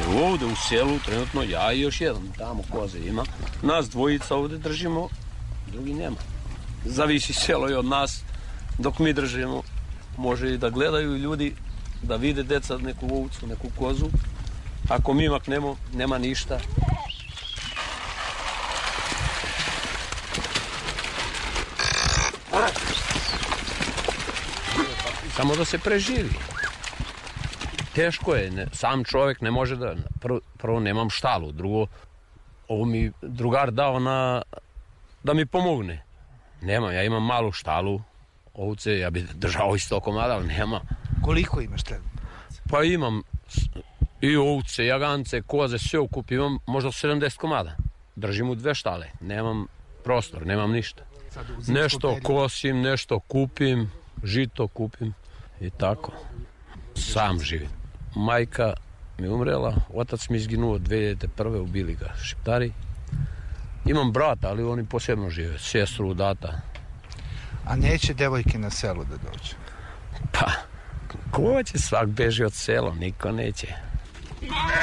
Ovdje u selu trenutno ja i još jedan, tamo koze ima. Nas dvojica ovdje držimo, drugi nema. Zavisi selo i od nas, dok mi držimo, može i da gledaju ljudi, da vide deca neku ovcu, neku kozu. Ako mi maknemo, nema ništa. Samo da se preživi. Teško je, sam čovjek ne može da... Prvo nemam štalu, drugo, ovo mi drugar dao da mi pomogne. Nemam, ja imam malu štalu, ovce, ja bih držao isto komada, ali nema. Koliko imaš treba? Pa imam i ovce, jagance, koze, sve ukup, imam možda 70 komada. Držim u 2 štale, nemam prostor, nemam ništa. Nešto kosim, nešto kupim, žito kupim i tako. Sam živim. Majka mi umrela, otac mi izginuo 2001. ubili ga Šiptari. Imam brata, ali oni posebno žive, sestru, data. A neće devojke na selo da dođe? Pa, ko će, svak beži od sela, niko neće.